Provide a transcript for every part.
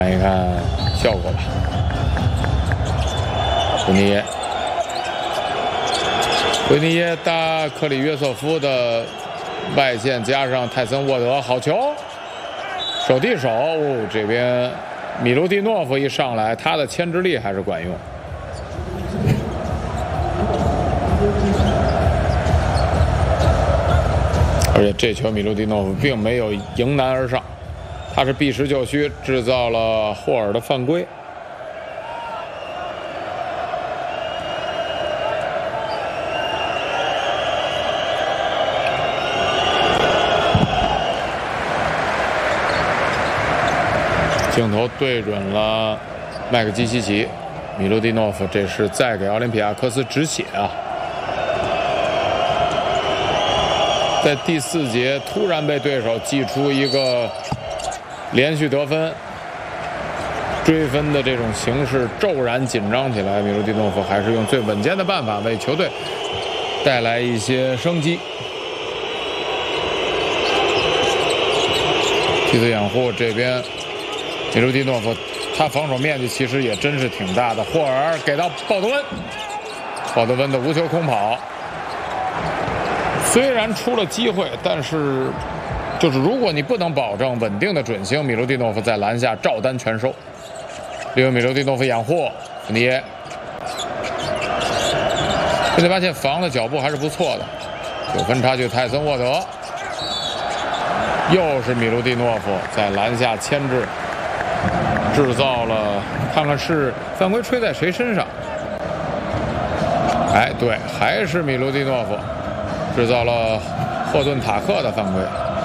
看一看效果吧。维尼耶打克里约瑟夫的外线，加上泰森沃德，好球，手递手。这边米卢蒂诺夫一上来，他的牵制力还是管用。而且这球米卢蒂诺夫并没有迎难而上，他是避实就虚，制造了霍尔的犯规。镜头对准了麦克基西奇，米卢蒂诺夫这是在给奥林匹亚科斯止血啊！在第4节突然被对手祭出一个连续得分，追分的这种形势骤然紧张起来，米卢蒂诺夫还是用最稳健的办法为球队带来一些生机。梯队掩护这边，米卢蒂诺夫他防守面积其实也真是挺大的。霍尔给到鲍德温，鲍德温的无球空跑。虽然出了机会，但是就是如果你不能保证稳定的准星，米卢蒂诺夫在篮下照单全收。利用米卢蒂诺夫掩护，福尼耶，这里发现防的脚步还是不错的。9分差距，泰森沃德，又是米卢蒂诺夫在篮下牵制，制造了，看看是犯规吹在谁身上？哎，对，还是米卢蒂诺夫。制造了霍顿塔克的犯规。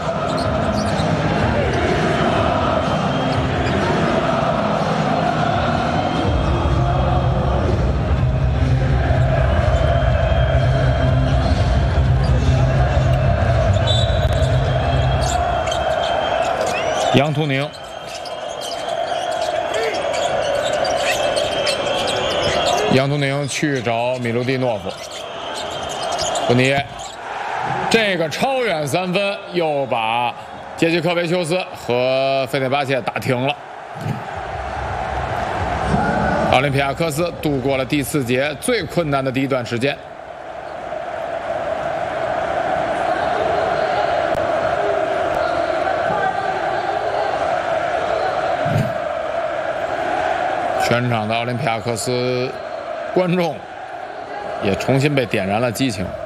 杨图宁，杨图宁去找米卢蒂诺夫，福尼耶。这个超远3分又把杰西科维修斯和费内巴切打停了。奥林匹亚科斯度过了第4节最困难的第一段时间。全场的奥林匹亚科斯观众也重新被点燃了激情。